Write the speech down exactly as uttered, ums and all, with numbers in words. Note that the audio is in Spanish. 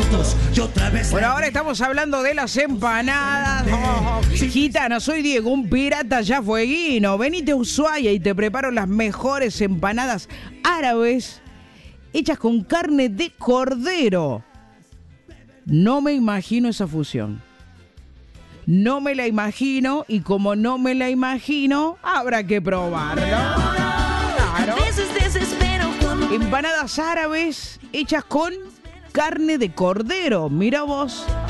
zapatos y otra vez. Bueno, ahora estamos hablando de las empanadas. Oh, gitana, soy Diego, un pirata ya fueguino. Venite a Ushuaia y te preparo las mejores empanadas árabes hechas con carne de cordero. No me imagino esa fusión. No me la imagino y como no me la imagino, habrá que probarlo. Claro. Empanadas árabes hechas con carne de cordero. Mira vos.